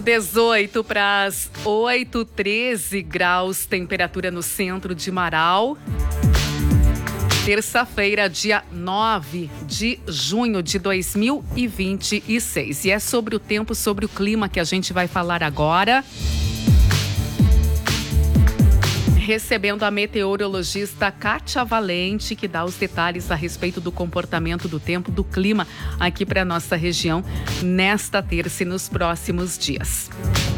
18 para as 8, 13 graus, temperatura no centro de Marau. Terça-feira, dia 9 de junho de 2026. E é sobre o tempo, sobre o clima que a gente vai falar agora. Recebendo a meteorologista Kátia Valente, que dá os detalhes a respeito do comportamento do tempo, do clima aqui para a nossa região nesta terça e nos próximos dias.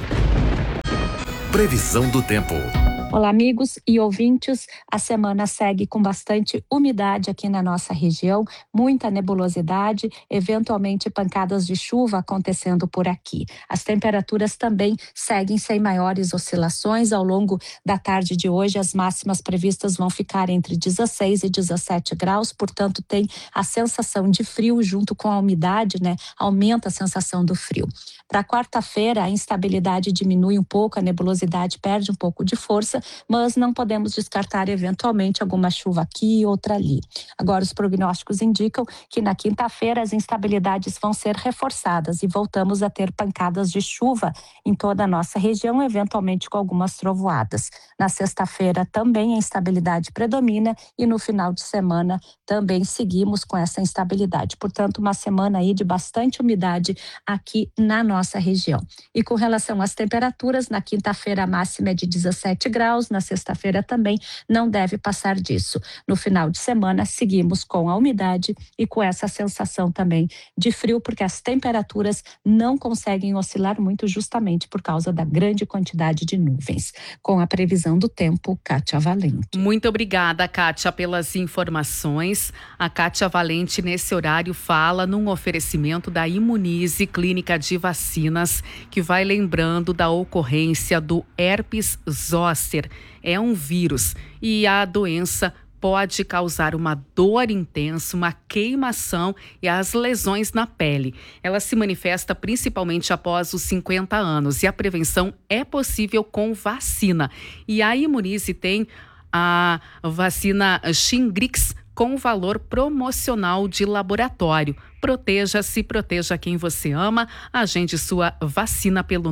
Previsão do tempo. Olá, amigos e ouvintes. A semana segue com bastante umidade aqui na nossa região, muita nebulosidade, eventualmente pancadas de chuva acontecendo por aqui. As temperaturas também seguem sem maiores oscilações. Ao longo da tarde de hoje, as máximas previstas vão ficar entre 16 e 17 graus, portanto, tem a sensação de frio junto com a umidade, né? Aumenta a sensação do frio. Para quarta-feira, a instabilidade diminui um pouco, a nebulosidade perde um pouco de força, mas não podemos descartar eventualmente alguma chuva aqui e outra ali. Agora, os prognósticos indicam que na quinta-feira as instabilidades vão ser reforçadas e voltamos a ter pancadas de chuva em toda a nossa região, eventualmente com algumas trovoadas. Na sexta-feira também a instabilidade predomina e no final de semana também seguimos com essa instabilidade. Portanto, uma semana aí de bastante umidade aqui na nossa região. E com relação às temperaturas, na quinta-feira a máxima é de 17 graus, na sexta-feira também não deve passar disso. No final de semana seguimos com a umidade e com essa sensação também de frio, porque as temperaturas não conseguem oscilar muito justamente por causa da grande quantidade de nuvens. Com a previsão do tempo, Kátia Valente. Muito obrigada, Kátia, pelas informações. A Kátia Valente, nesse horário, fala num oferecimento da Imunize Clínica de Vacinas, que vai lembrando da ocorrência do herpes zoster. É um vírus e a doença pode causar uma dor intensa, uma queimação e as lesões na pele. Ela se manifesta principalmente após os 50 anos e a prevenção é possível com vacina. E a Imunize tem a vacina Shingrix com valor promocional de laboratório. Proteja-se, proteja quem você ama. Agende sua vacina pelo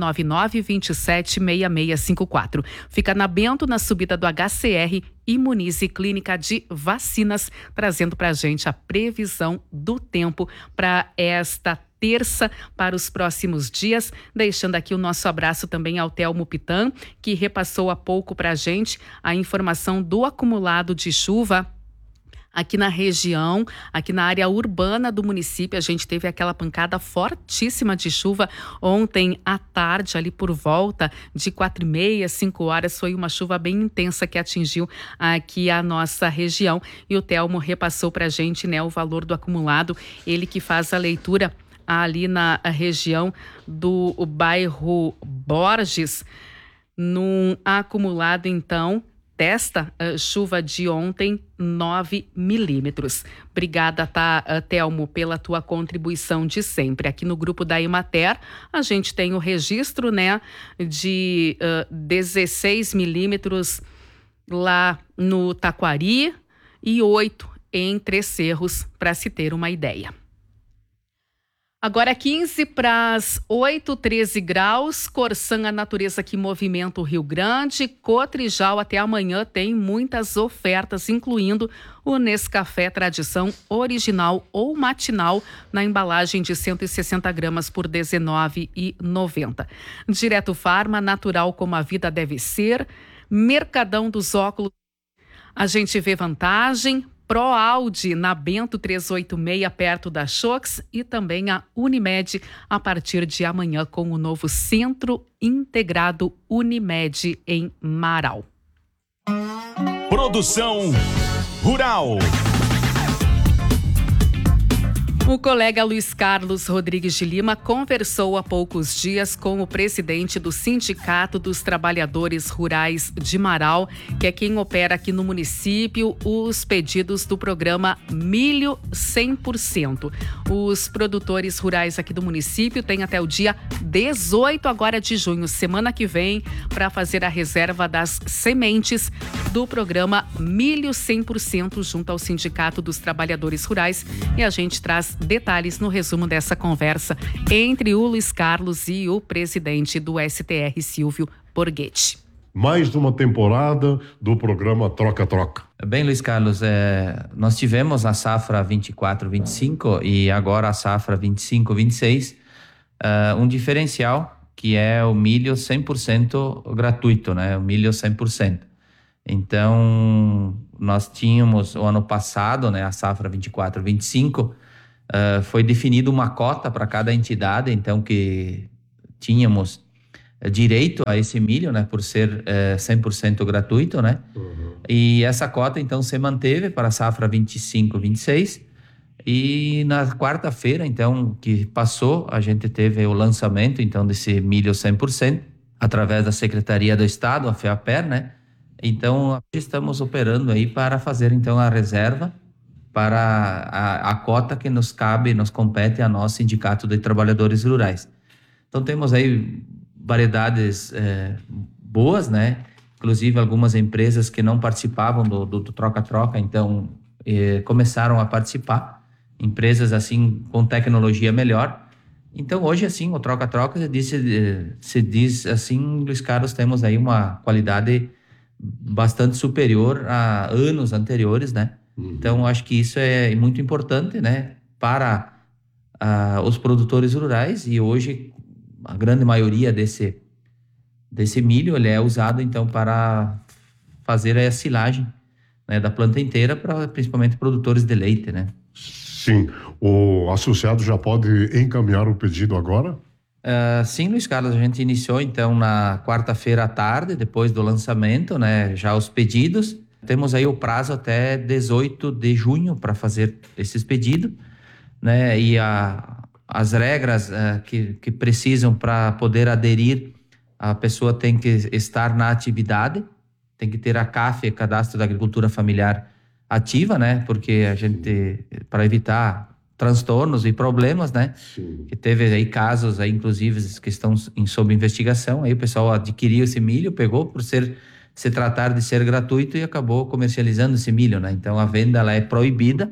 999-27-6654. Fica na Bento, na subida do HCR, Imunize Clínica de Vacinas, trazendo para a gente a previsão do tempo para esta terça, para os próximos dias, deixando aqui o nosso abraço também ao Telmo Pitan, que repassou há pouco para a gente a informação do acumulado de chuva aqui na região, aqui na área urbana do município. A gente teve aquela pancada fortíssima de chuva ontem à tarde, ali por volta de 4h30, 5 horas. Foi uma chuva bem intensa que atingiu aqui a nossa região. E o Telmo repassou para a gente, né, o valor do acumulado. Ele que faz a leitura ali na região do bairro Borges, num acumulado, então, desta chuva de ontem, 9 milímetros. Obrigada, Telmo, pela tua contribuição de sempre. Aqui no grupo da Emater, a gente tem o registro, né, de 16 milímetros lá no Taquari e 8 em Três Cerros, para se ter uma ideia. Agora 15 para as 8, 13 graus, Corsã, a natureza que movimenta o Rio Grande. Cotrijal até amanhã tem muitas ofertas, incluindo o Nescafé Tradição Original ou Matinal na embalagem de 160 gramas por R$ 19,90. Direto Farma, natural como a vida deve ser. Mercadão dos Óculos, a gente vê vantagem. ProAude na Bento 386, perto da Shox, e também a Unimed a partir de amanhã com o novo Centro Integrado Unimed em Marau. Produção Rural. O colega Luiz Carlos Rodrigues de Lima conversou há poucos dias com o presidente do Sindicato dos Trabalhadores Rurais de Marau, que é quem opera aqui no município os pedidos do programa Milho 100%. Os produtores rurais aqui do município têm até o dia 18 agora de junho, semana que vem, para fazer a reserva das sementes do programa Milho 100% junto ao Sindicato dos Trabalhadores Rurais, e a gente traz detalhes no resumo dessa conversa entre o Luiz Carlos e o presidente do STR, Silvio Borghetti. Mais uma temporada do programa Troca-Troca. Bem, Luiz Carlos, nós tivemos a safra 24-25 e agora a safra 25-26, um diferencial que é o milho 100% gratuito, né? O milho 100%. Então, nós tínhamos o ano passado, né, a safra 24-25, foi definida uma cota para cada entidade, então que tínhamos direito a esse milho, né, por ser 100% gratuito, né? Uhum. E essa cota, então, se manteve para a safra 25-26. E na quarta-feira, então, que passou, a gente teve o lançamento, então, desse milho 100%, através da Secretaria do Estado, a FEAPER, né? Então, estamos operando aí para fazer, então, a reserva para a cota que nos cabe, nos compete a nós, Sindicato de Trabalhadores Rurais. Então, temos aí variedades boas, né? Inclusive algumas empresas que não participavam do troca-troca, então começaram a participar, empresas assim com tecnologia melhor. Então hoje assim o troca-troca se diz assim, Luiz Carlos, temos aí uma qualidade bastante superior a anos anteriores, né? Então acho que isso é muito importante, né? Para os produtores rurais, e hoje a grande maioria desse milho ele é usado então para fazer a silagem, né, da planta inteira, para principalmente produtores de leite, né? Sim, o associado já pode encaminhar o pedido agora? Sim, Luiz Carlos, a gente iniciou então na quarta-feira à tarde, depois do lançamento, né, já os pedidos. Temos aí o prazo até 18 de junho para fazer esses pedidos, né, e as regras que precisam para poder aderir, a pessoa tem que estar na atividade, tem que ter a CAF, Cadastro da Agricultura Familiar, ativa, né? Porque a gente, para evitar transtornos e problemas, né? Sim. Que teve aí casos, aí, inclusive, que estão sob investigação, aí o pessoal adquiriu esse milho, pegou por se tratar de ser gratuito e acabou comercializando esse milho, né? Então a venda ela é proibida.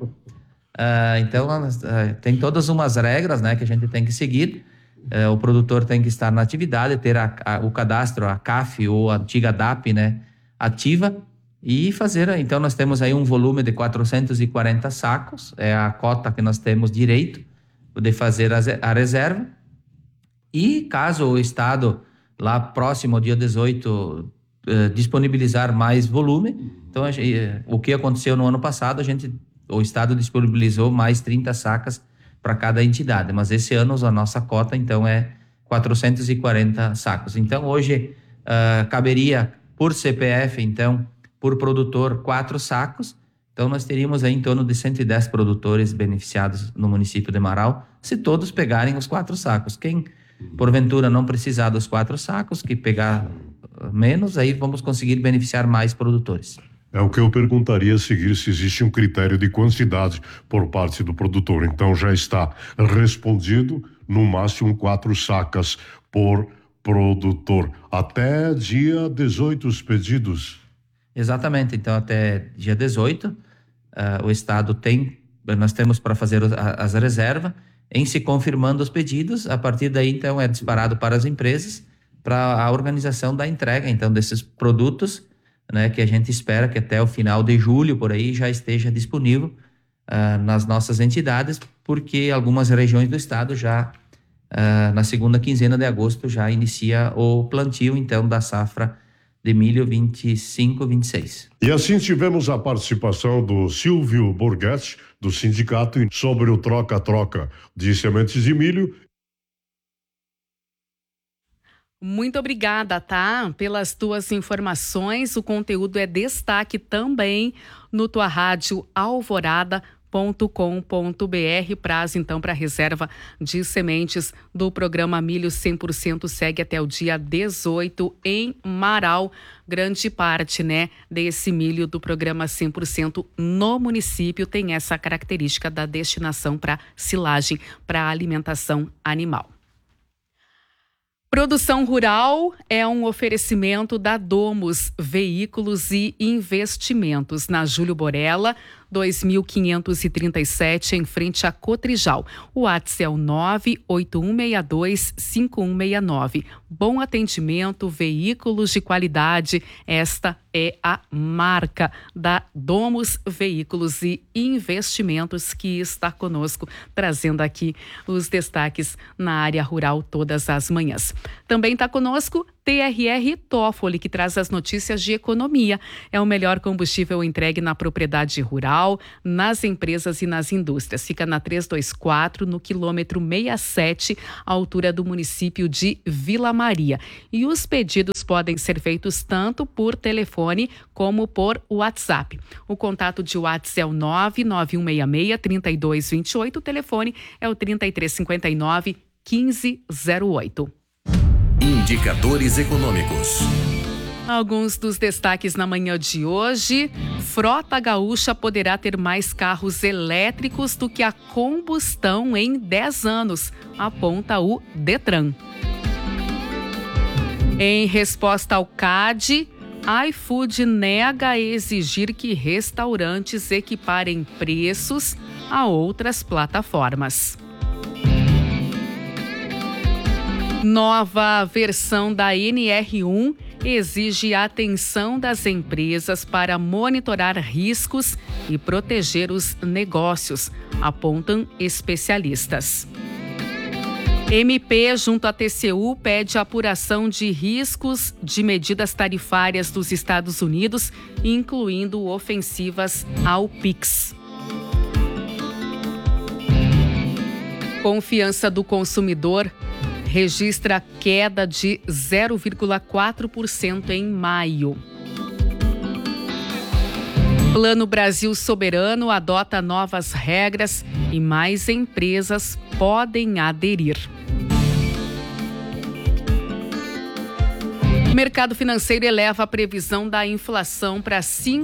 Então tem todas umas regras, né, que a gente tem que seguir. O produtor tem que estar na atividade, ter o cadastro, a CAF ou a antiga DAP, né, ativa, e fazer. Então nós temos aí um volume de 440 sacos, é a cota que nós temos direito de fazer a reserva. E caso o Estado, lá próximo ao dia 18, disponibilizar mais volume, então o que aconteceu no ano passado, o Estado disponibilizou mais 30 sacas para cada entidade, mas esse ano a nossa cota então é 440 sacos. Então hoje caberia por CPF, então por produtor 4 sacos, então nós teríamos aí em torno de 110 produtores beneficiados no município de Marau, se todos pegarem os 4 sacos. Quem porventura não precisar dos 4 sacos, que pegar menos, aí vamos conseguir beneficiar mais produtores. É o que eu perguntaria a seguir, se existe um critério de quantidade por parte do produtor. Então já está respondido, no máximo 4 sacas por produtor. Até dia 18 os pedidos. Exatamente, então até dia 18 o Estado nós temos para fazer as reservas, em se confirmando os pedidos, a partir daí então é disparado para as empresas, para a organização da entrega então desses produtos, né, que a gente espera que até o final de julho, por aí, já esteja disponível nas nossas entidades, porque algumas regiões do estado já, na segunda quinzena de agosto, já inicia o plantio, então, da safra de milho 25-26. E assim tivemos a participação do Silvio Borghetti, do sindicato, sobre o troca-troca de sementes de milho. Muito obrigada, tá? Pelas tuas informações. O conteúdo é destaque também no tua rádio alvorada.com.br. Prazo, então, para reserva de sementes do programa Milho 100% segue até o dia 18 em Marau. Grande parte, né, desse milho do programa 100% no município tem essa característica da destinação para silagem, para alimentação animal. Produção Rural é um oferecimento da Domus Veículos e Investimentos, na Júlio Borella, 2537, em frente a Cotrijal. O WhatsApp é o 981625169. Bom atendimento, veículos de qualidade. Esta é a marca da Domus Veículos e Investimentos, que está conosco, trazendo aqui os destaques na área rural todas as manhãs. Também está conosco TRR Toffoli, que traz as notícias de economia. É o melhor combustível entregue na propriedade rural, nas empresas e nas indústrias. Fica na 324, no quilômetro 67, à altura do município de Vila Maria. E os pedidos podem ser feitos tanto por telefone como por WhatsApp. O contato de WhatsApp é o 99166-3228. O telefone é o 3359-1508. Indicadores econômicos. Alguns dos destaques na manhã de hoje: frota gaúcha poderá ter mais carros elétricos do que a combustão em 10 anos, aponta o Detran. Em resposta ao CAD, iFood nega exigir que restaurantes equiparem preços a outras plataformas. Nova versão da NR1 exige a atenção das empresas para monitorar riscos e proteger os negócios, apontam especialistas. MP, junto à TCU, pede apuração de riscos de medidas tarifárias dos Estados Unidos, incluindo ofensivas ao PIX. Confiança do consumidor registra queda de 0,4% em maio. Plano Brasil Soberano adota novas regras e mais empresas podem aderir. O mercado financeiro eleva a previsão da inflação para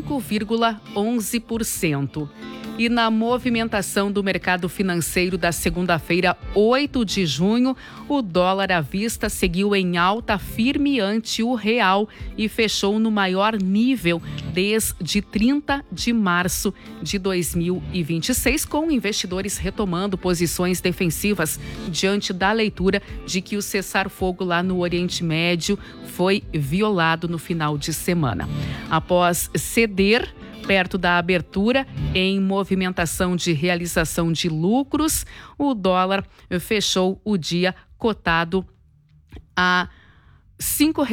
5,11%. E na movimentação do mercado financeiro da segunda-feira, 8 de junho, o dólar à vista seguiu em alta firme ante o real e fechou no maior nível desde 30 de março de 2026, com investidores retomando posições defensivas diante da leitura de que o cessar-fogo lá no Oriente Médio foi violado no final de semana. Após ceder perto da abertura, em movimentação de realização de lucros, o dólar fechou o dia cotado a R$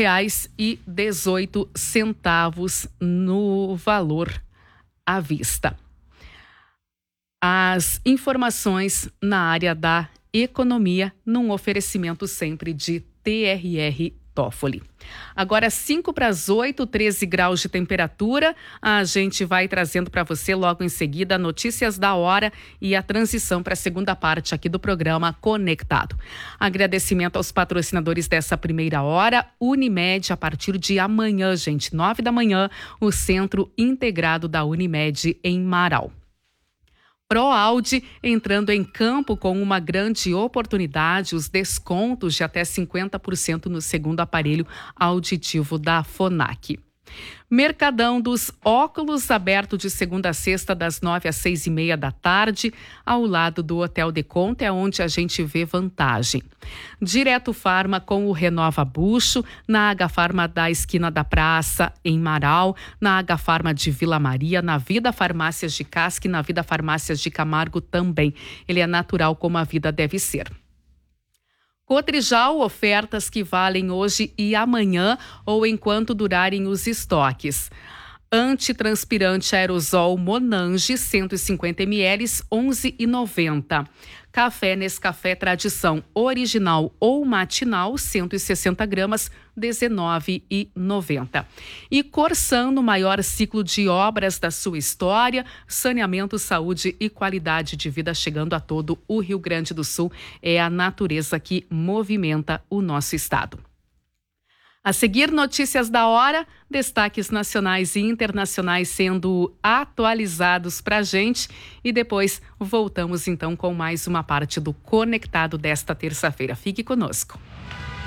5,18 no valor à vista. As informações na área da economia, num oferecimento sempre de TRR Toffoli. Agora 5 para as 8, 13 graus de temperatura. A gente vai trazendo para você logo em seguida notícias da hora e a transição para a segunda parte aqui do programa Conectado. Agradecimento aos patrocinadores dessa primeira hora. Unimed, a partir de amanhã, gente, 9 da manhã, o Centro Integrado da Unimed em Marau. ProAude entrando em campo com uma grande oportunidade, os descontos de até 50% no segundo aparelho auditivo da Fonac. Mercadão dos Óculos, aberto de segunda a sexta, das 9 às 6:30 da tarde, ao lado do Hotel de Conte, é onde a gente vê vantagem. Direto Farma com o Renova Bucho, na H-Farma da esquina da praça, em Marau, na H-Farma de Vila Maria, na Vida Farmácias de Casque e na Vida Farmácias de Camargo também. Ele é natural como a vida deve ser. Cotrijal, ofertas que valem hoje e amanhã ou enquanto durarem os estoques. Antitranspirante aerosol Monange, 150 ml, R$ 11,90. Café Nescafé Tradição Original ou Matinal, 160 gramas, R$ 19,90. E Corsan, no maior ciclo de obras da sua história, saneamento, saúde e qualidade de vida chegando a todo o Rio Grande do Sul. É a natureza que movimenta o nosso estado. A seguir, notícias da hora, destaques nacionais e internacionais sendo atualizados para a gente. E depois voltamos então com mais uma parte do Conectado desta terça-feira. Fique conosco.